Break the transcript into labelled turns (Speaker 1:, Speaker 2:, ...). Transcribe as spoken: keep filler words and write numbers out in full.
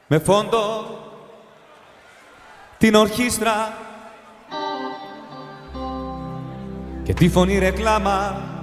Speaker 1: με φόντο την ορχήστρα και τη φωνή ρεκλάμα